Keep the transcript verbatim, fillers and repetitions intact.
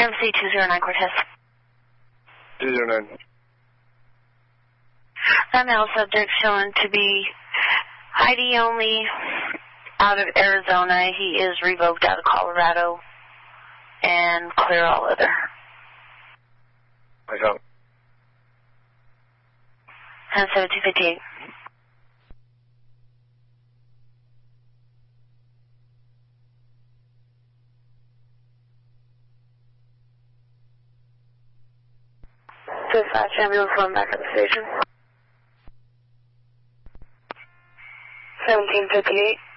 M C two zero nine Cortez. two zero nine. That male subject shown to be I D only, out of Arizona. He is revoked out of Colorado, and clear all other. I got it. And seventeen fifty-eight. Dispatch ambulance going back at the station. seventeen fifty-eight.